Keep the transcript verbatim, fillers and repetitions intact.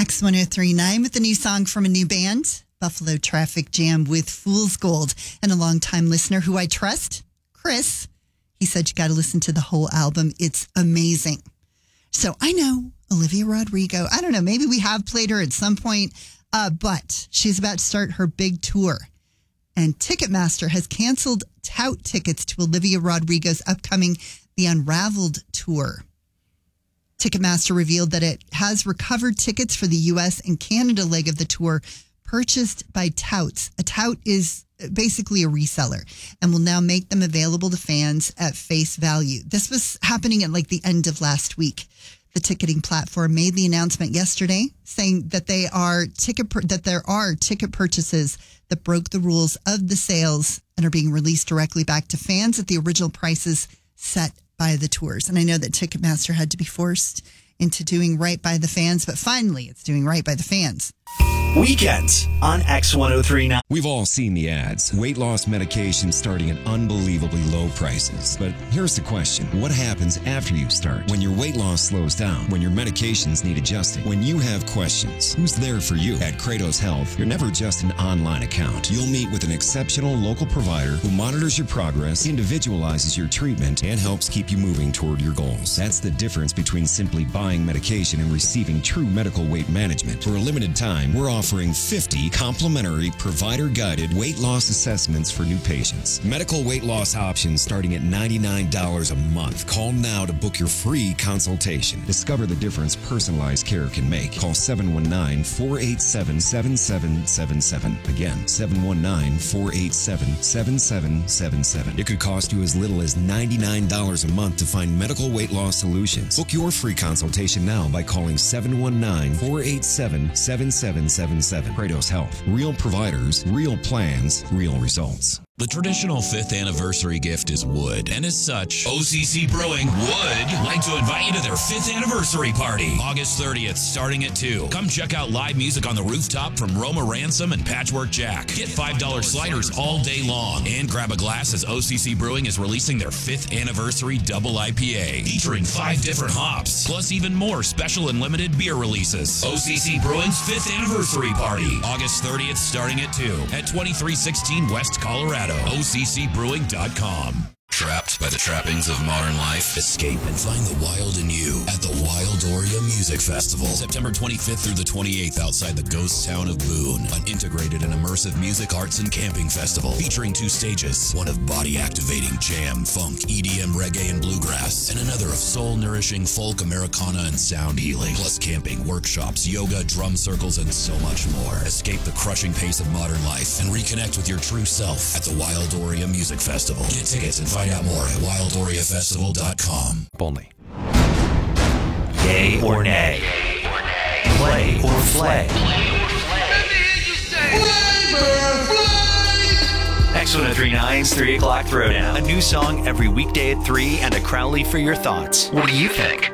X one oh three point nine with a new song from a new band, Buffalo Traffic Jam with Fool's Gold. And a longtime listener who I trust, Chris, he said you got to listen to the whole album. It's amazing. So I know Olivia Rodrigo, I don't know, maybe we have played her at some point, uh, but she's about to start her big tour. And Ticketmaster has canceled tout tickets to Olivia Rodrigo's upcoming The Unraveled tour. Ticketmaster revealed that it has recovered tickets for the U S and Canada leg of the tour purchased by touts. A tout is basically a reseller and will now make them available to fans at face value. This was happening at like the end of last week. The ticketing platform made the announcement yesterday saying that they are ticket pur- that there are ticket purchases that broke the rules of the sales and are being released directly back to fans at the original prices set by the tours. And I know that Ticketmaster had to be forced into doing right by the fans, but finally it's doing right by the fans. Weekends on X one oh three point nine. We've all seen the ads. Weight loss medication starting at unbelievably low prices. But here's the question. What happens after you start? When your weight loss slows down? When your medications need adjusting? When you have questions? Who's there for you? At Kratos Health, you're never just an online account. You'll meet with an exceptional local provider who monitors your progress, individualizes your treatment, and helps keep you moving toward your goals. That's the difference between simply buying medication and receiving true medical weight management. For a limited time, we're offering fifty complimentary provider-guided weight loss assessments for new patients. Medical weight loss options starting at ninety-nine dollars a month. Call now to book your free consultation. Discover the difference personalized care can make. Call seven one nine, four eight seven, seven seven seven seven. Again, seven one nine, four eight seven, seven seven seven seven. It could cost you as little as ninety-nine dollars a month to find medical weight loss solutions. Book your free consultation now by calling seven one nine, four eight seven, seven seven seven seven. Kratos Health. Real providers, real plans, real results. The traditional fifth anniversary gift is wood, and as such, O C C Brewing would like to invite you to their fifth anniversary party, August thirtieth, starting at two. Come check out live music on the rooftop from Roma Ransom and Patchwork Jack. Get five dollar sliders all day long, and grab a glass as O C C Brewing is releasing their fifth anniversary double I P A, featuring five different hops, plus even more special and limited beer releases. O C C Brewing's fifth anniversary party, August thirtieth, starting at two, at twenty-three sixteen West Colorado. O C C brewing dot com. Trapped by the trappings of modern life? Escape and find the wild in you at the Wildoria Music Festival. September twenty-fifth through the twenty-eighth outside the ghost town of Boone. An integrated and immersive music, arts, and camping festival featuring two stages. One of body-activating jam, funk, E D M, reggae, and bluegrass. And another of soul-nourishing folk, Americana, and sound healing. Plus camping, workshops, yoga, drum circles, and so much more. Escape the crushing pace of modern life and reconnect with your true self at the Wildoria Music Festival. Get tickets and find out more at wildoria festival dot com. Only. Yay or nay? Play or flay? X one oh three point nine's three o'clock Throwdown. A new song every weekday at three and a Crowley for your thoughts. What do you think?